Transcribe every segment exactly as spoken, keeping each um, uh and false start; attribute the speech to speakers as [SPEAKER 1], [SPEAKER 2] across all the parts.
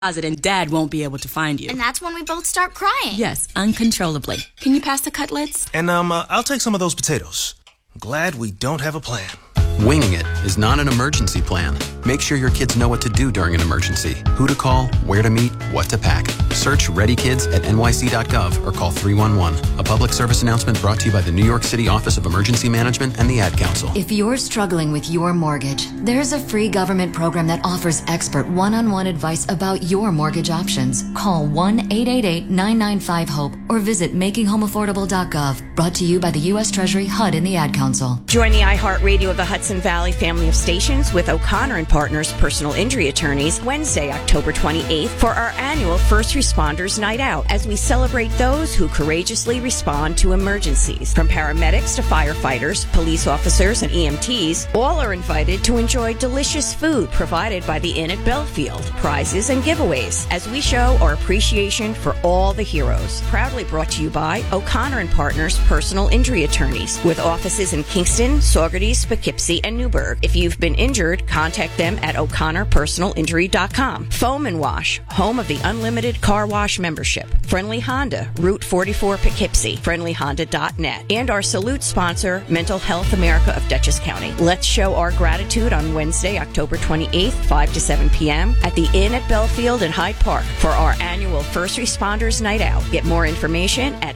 [SPEAKER 1] closet and Dad won't be able to find you.
[SPEAKER 2] And that's when we both start crying.
[SPEAKER 1] Yes, uncontrollably. Can you pass the cutlets?
[SPEAKER 3] And um, uh, I'll take some of those potatoes. I'm glad we don't have a plan.
[SPEAKER 4] Winging it is not an emergency plan. Make sure your kids know what to do during an emergency, who to call, where to meet, what to pack. Search Ready Kids at N Y C dot gov or call three one one. A public service announcement brought to you by the New York City Office of Emergency Management and the Ad Council.
[SPEAKER 5] If you're struggling with your mortgage, there's a free government program that offers expert one-on-one advice about your mortgage options. Call one eight eight eight, nine nine five, HOPE or visit making home affordable dot gov. Brought to you by the U S Treasury, H U D, and the Ad Council.
[SPEAKER 6] Join the iHeartRadio of the Hudson Valley family of stations with O'Connor and Partners Personal Injury Attorneys Wednesday, October twenty-eighth for our annual First Responders Night Out as we celebrate those who courageously respond to emergencies. From paramedics to firefighters, police officers, and E M Ts, all are invited to enjoy delicious food provided by the Inn at Belfield, prizes and giveaways as we show our appreciation for all the heroes. Proudly brought to you by O'Connor and Partners Personal Injury Attorneys with offices in Kingston, Saugerties, Poughkeepsie, and Newburgh. If you've been injured, contact them at O'Connor Personal Injury dot com. Foam and Wash, home of the unlimited car wash membership. Friendly Honda, Route forty-four, Poughkeepsie, friendly honda dot net. And our salute sponsor, Mental Health America of Dutchess County. Let's show our gratitude on Wednesday, October twenty-eighth, five to seven p.m. at the Inn at Belfield in Hyde Park for our annual First Responders Night Out. Get more information at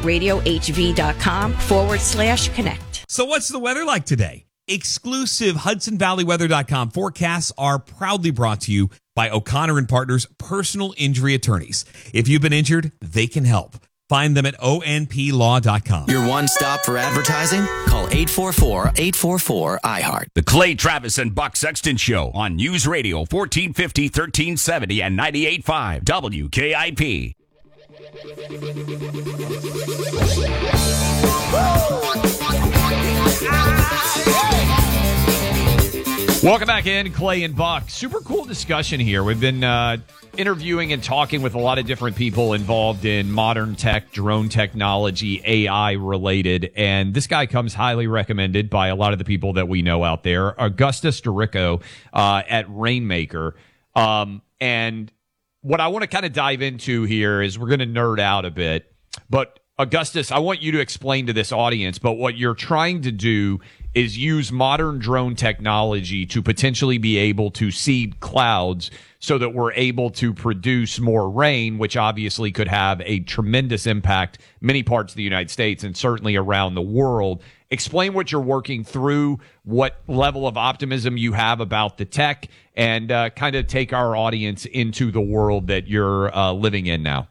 [SPEAKER 6] iHeartRadioHV.com forward slash connect.
[SPEAKER 7] So what's the weather like today? Exclusive Hudson Valley Weather dot com forecasts are proudly brought to you by O'Connor and Partners Personal Injury Attorneys. If you've been injured, they can help. Find them at O N P law dot com.
[SPEAKER 8] Your one stop for advertising? Call eight four four, eight four four, I heart.
[SPEAKER 9] The Clay Travis and Buck Sexton Show on News Radio fourteen fifty, thirteen seventy, and ninety-eight point five W K I P.
[SPEAKER 10] Welcome back in, Clay and Buck. Super cool discussion here. We've been uh, interviewing and talking with a lot of different people involved in modern tech, drone technology, A I related. And this guy comes highly recommended by a lot of the people that we know out there. Augustus Dorico uh, at Rainmaker. Um, and what I want to kind of dive into here is we're going to nerd out a bit. But Augustus, I want you to explain to this audience, but what you're trying to do is use modern drone technology to potentially be able to seed clouds so that we're able to produce more rain, which obviously could have a tremendous impact many parts of the United States and certainly around the world. Explain what you're working through, what level of optimism you have about the tech, and uh, kind of take our audience into the world that you're uh, living in now.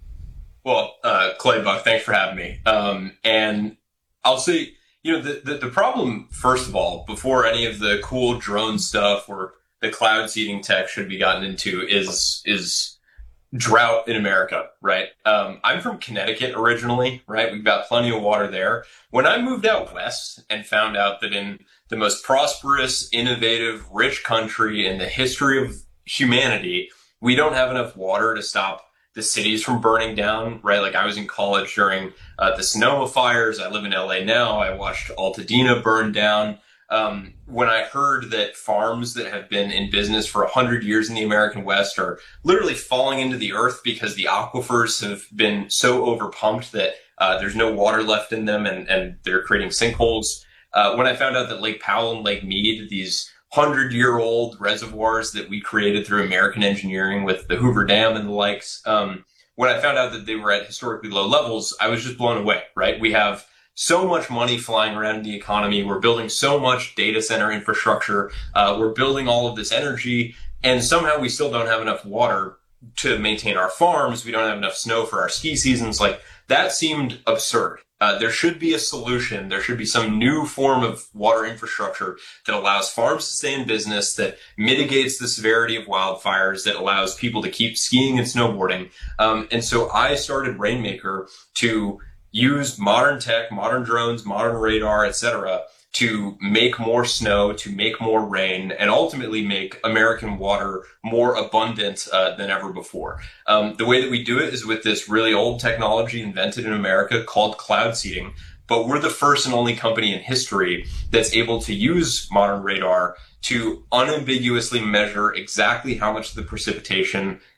[SPEAKER 11] Well, uh, Clay, Buck, thanks for having me. Um, and I'll say, you know, the, the, the problem, first of all, before any of the cool drone stuff or the cloud seeding tech should be gotten into is, is drought in America, right? Um, I'm from Connecticut originally, right? We've got plenty of water there. When I moved out west and found out that in the most prosperous, innovative, rich country in the history of humanity, we don't have enough water to stop the cities from burning down, right? Like I was in college during uh, the Sonoma fires. I live in L A now. I watched Altadena burn down. Um, when I heard that farms that have been in business for a hundred years in the American West are literally falling into the earth because the aquifers have been so overpumped that uh, there's no water left in them and, and they're creating sinkholes. Uh, when I found out that Lake Powell and Lake Mead, these hundred-year-old reservoirs that we created through American engineering with the Hoover Dam and the likes. Um, when I found out that they were at historically low levels, I was just blown away, right? We have so much money flying around in the economy. We're building so much data center infrastructure. Uh, we're building all of this energy, and somehow we still don't have enough water to maintain our farms. We don't have enough snow for our ski seasons. Like, that seemed absurd. Uh, there should be a solution. There should be some new form of water infrastructure that allows farms to stay in business, that mitigates the severity of wildfires, that allows people to keep skiing and snowboarding. Um, and so I started Rainmaker to use modern tech, modern drones, modern radar, et cetera, to make more snow, to make more rain, and ultimately make American water more abundant uh, than ever before. Um, the way that we do it is with this really old technology invented in America called cloud seeding, but we're the first and only company in history that's able to use modern radar to unambiguously measure exactly how much of the precipitation